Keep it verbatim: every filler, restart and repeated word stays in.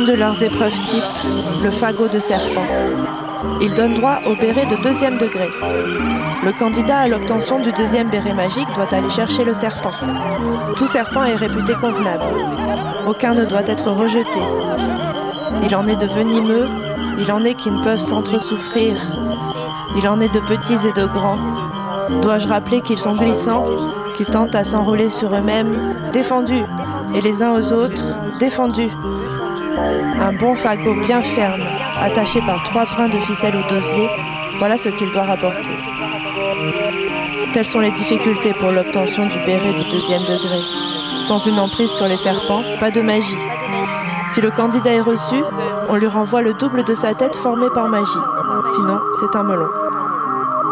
de leurs épreuves type, le fagot de serpent. Il donne droit au béret de deuxième degré. Le candidat à l'obtention du deuxième béret magique doit aller chercher le serpent. Tout serpent est réputé convenable. Aucun ne doit être rejeté. Il en est de venimeux, il en est qui ne peuvent s'entre-souffrir. Il en est de petits et de grands. Dois-je rappeler qu'ils sont glissants, qu'ils tentent à s'enrouler sur eux-mêmes, défendus, et les uns aux autres, défendus. Un bon fagot bien ferme, attaché par trois brins de ficelle au dosier, voilà ce qu'il doit rapporter. Telles sont les difficultés pour l'obtention du béret du deuxième degré. Sans une emprise sur les serpents, pas de magie. Si le candidat est reçu, on lui renvoie le double de sa tête formée par magie. Sinon, c'est un melon.